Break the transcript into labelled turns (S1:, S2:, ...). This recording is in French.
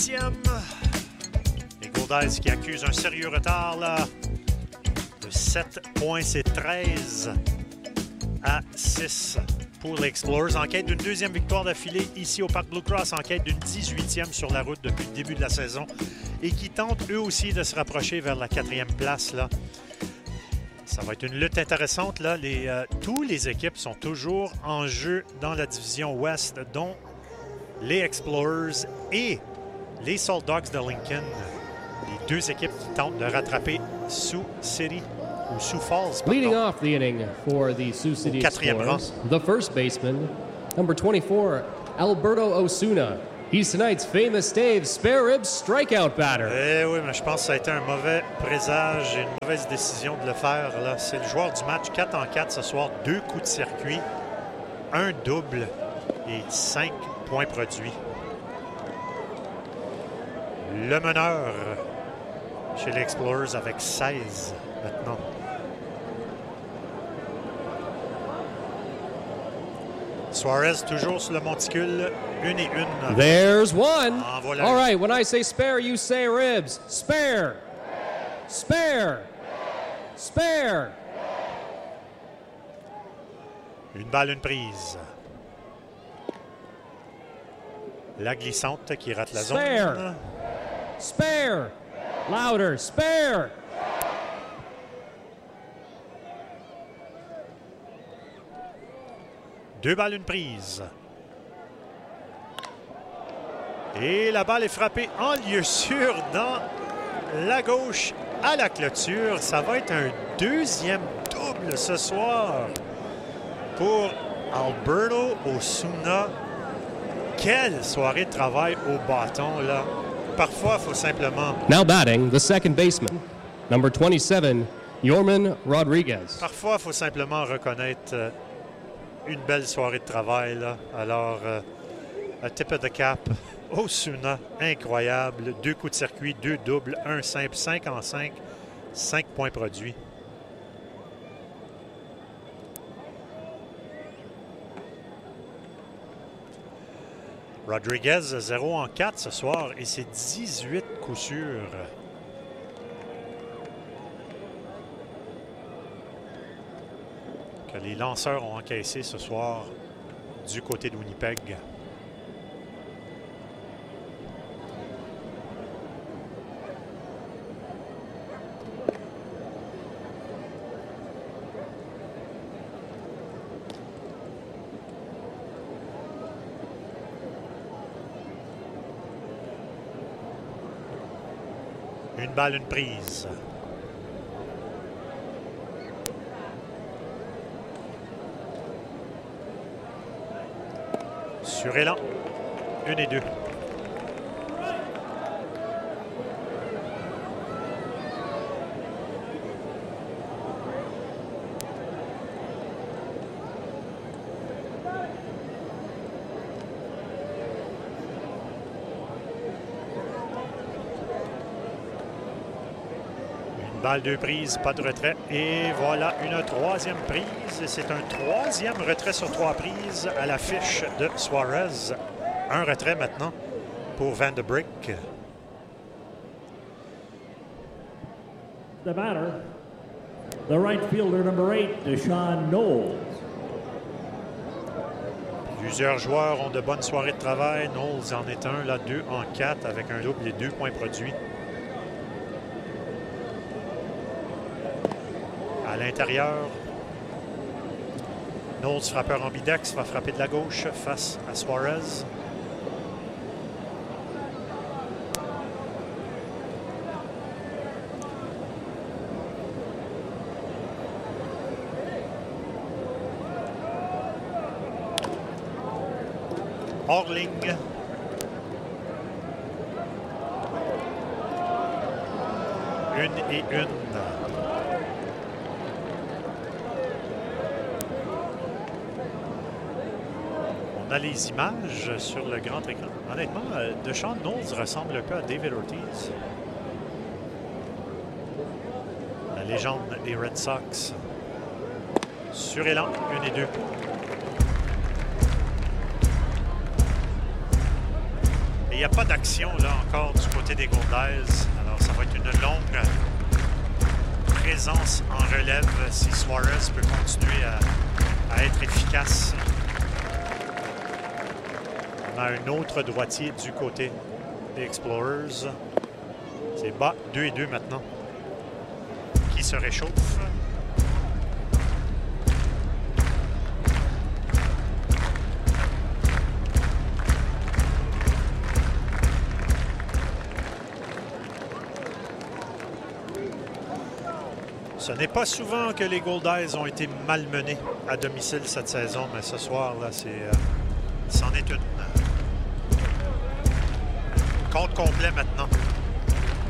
S1: Les Goldeyes qui accusent un sérieux retard là, de 7 points, c'est 13 à 6 pour les Explorers. En quête d'une deuxième victoire d'affilée ici au Parc Blue Cross, en quête d'une 18e sur la route depuis le début de la saison et qui tentent eux aussi de se rapprocher vers la 4e place là. Ça va être une lutte intéressante là. Tous les équipes sont toujours en jeu dans la division Ouest, dont les Explorers et les Salt Dogs de Lincoln. Les deux équipes qui tentent de rattraper Sioux City ou Sioux Falls.
S2: Leading off the inning for the Sioux City Explorers, the first baseman, number 24, Alberto Osuna. He's tonight's famous Dave's spare ribs strikeout batter.
S1: Eh oui, mais je pense que ça a été un mauvais présage et une mauvaise décision de le faire. Là. C'est le joueur du match, 4 en 4 ce soir, 2 coups de circuit, un double et 5 points produits. Le meneur chez les Explorers avec 16 maintenant. Suarez toujours sur le monticule, 1-1.
S2: There's one.
S1: En voilà.
S2: All right, when I say spare, you say ribs. Spare. Spare. Spare.
S1: Une balle, une prise. La glissante qui rate la
S2: Spare.
S1: zone.
S2: Spare. Louder. Spare.
S1: Deux balles, une prise. Et la balle est frappée en lieu sûr dans la gauche à la clôture. Ça va être un deuxième double ce soir pour Alberto Osuna. Quelle soirée de travail au bâton, là. Parfois, il faut simplement...
S2: Now batting, the second baseman, number 27, Yorman Rodriguez.
S1: Parfois, il faut simplement reconnaître une belle soirée de travail, là. Alors, a tip of the cap, Osuna, incroyable. 2 coups de circuit, 2 doubles, 1 simple, 5 en 5, 5 points produits. Rodriguez, 0 en 4 ce soir et c'est 18 coups sûrs. Que les lanceurs ont encaissé ce soir du côté de Winnipeg. Une balle, une prise. Sur élan, 1 et 2. Balle, 2 prises, pas de retrait. Et voilà une troisième prise. C'est un troisième retrait sur 3 prises à la fiche de Suarez. Un retrait maintenant pour Van de Brick.
S3: The batter, the right fielder number 8, Deshaun Knowles.
S1: Plusieurs joueurs ont de bonnes soirées de travail. Knowles en est un, là, 2 en 4 avec un double et 2 points produits. À l'intérieur, Knowles, frappeur ambidex, va frapper de la gauche face à Suarez. Hors ligne. Une et une. On a les images sur le grand écran. Honnêtement, Deshaun Knowles ressemble un peu à David Ortiz. La légende des Red Sox. Sur élan, 1 et 2. Il n'y a pas d'action là encore du côté des Goldies. Alors ça va être une longue présence en relève si Suarez peut continuer à être efficace. On a un autre droitier du côté des Explorers. C'est bas 2-2 maintenant. Qui se réchauffe. Ce n'est pas souvent que les Goldies ont été malmenés à domicile cette saison, mais ce soir, là, c'en est une. Compte complet maintenant.